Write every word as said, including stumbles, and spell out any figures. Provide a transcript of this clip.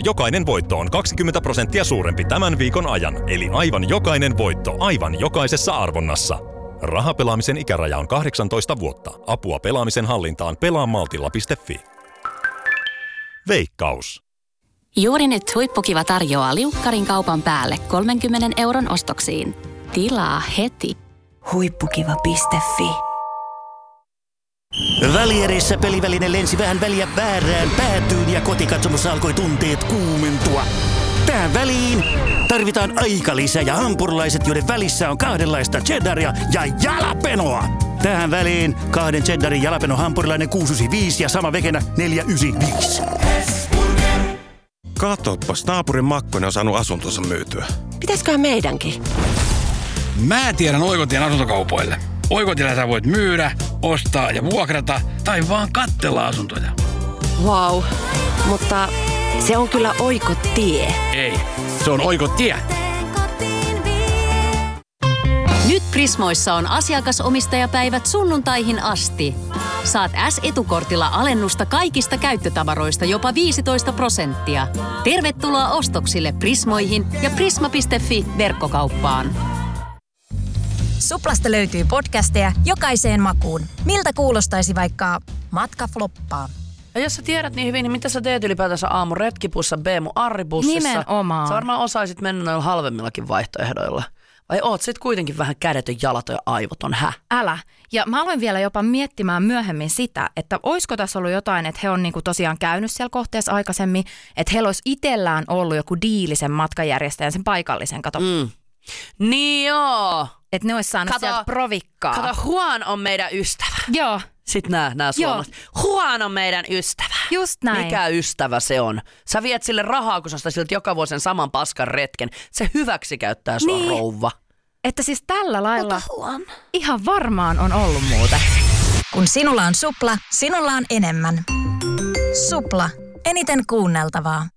jokainen voitto on kaksikymmentä prosenttia suurempi tämän viikon ajan. Eli aivan jokainen voitto aivan jokaisessa arvonnassa. Rahapelaamisen ikäraja on kahdeksantoista vuotta. Apua pelaamisen hallintaan pelaa maltilla piste fi. Veikkaus. Juuri nyt Huippukiva tarjoaa liukkarin kaupan päälle kolmenkymmenen euron ostoksiin. Tilaa heti. Huippukiva piste fi. Välierissä peliväline lensi vähän väliä väärään päätyyn ja kotikatsomossa alkoi tunteet kuumentua. Tähän väliin tarvitaan aikalisä ja hampurilaiset, joiden välissä on kahdenlaista cheddaria ja jalapenoa. Tähän väliin kahden cheddarin jalapeno hampurilainen kuusi yhdeksänkymmentäviisi ja sama vekenä neljä yhdeksänkymmentäviisi. Katoppas, naapurin Makkonen on saanut asuntonsa myytyä. Pitäisköhän meidänkin? Mä tiedän Oikotien asuntokaupoille. Oikotiellä sä voit myydä, ostaa ja vuokrata tai vaan katsella asuntoja. Vau, wow. Mutta se on kyllä Oikotie. Ei, se on Oikotie. Nyt Prismoissa on asiakasomistajapäivät sunnuntaihin asti. Saat S-etukortilla alennusta kaikista käyttötavaroista jopa viisitoista prosenttia. Tervetuloa ostoksille Prismoihin ja prisma piste fi verkkokauppaan. Suplasta löytyy podcasteja jokaiseen makuun. Miltä kuulostaisi vaikka matka floppaa? Ja jos sä tiedät niin hyvin, niin mitä sä teet ylipäätänsä aamu retkipussa, B mun arribussissa? Nimenomaan. Sä varmaan osaisit mennä noilla halvemmillakin vaihtoehdoilla. Vai oot sit kuitenkin vähän kädetön, jalaton ja aivoton, hä? Älä. Ja mä aloin vielä jopa miettimään myöhemmin sitä, että oisko tässä ollut jotain, että he on niinku tosiaan käynyt siellä kohteessa aikaisemmin, että heillä olisi itsellään ollut joku diili sen matkanjärjestäjän, sen paikallisen, kato. Mm. Niin joo. Että ne olisi saanut kato, sieltä provikkaa. Kato, Juan on meidän ystävä. Joo. Sitten nää, nää suomalaiset. Juan on meidän ystävä. Just näin. Mikä ystävä se on? Sä viet sille rahaa, kun sä ostat siltä joka vuosi sen saman paskan retken. Se hyväksi käyttää sua niin. rouva. Että siis tällä lailla ihan varmaan on ollut muuten. Kun sinulla on Supla, sinulla on enemmän. Supla. Eniten kuunneltavaa.